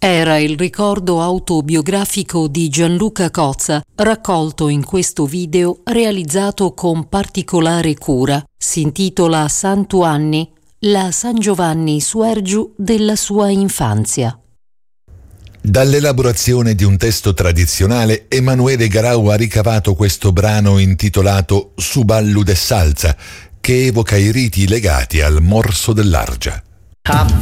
Era il ricordo autobiografico di Gianluca Cozza, raccolto in questo video realizzato con particolare cura. Si intitola Santu Anni, la San Giovanni Suergiu della sua infanzia. Dall'elaborazione di un testo tradizionale, Emanuele Garau ha ricavato questo brano intitolato Su ballu de salsa, che evoca i riti legati al morso dell'argia.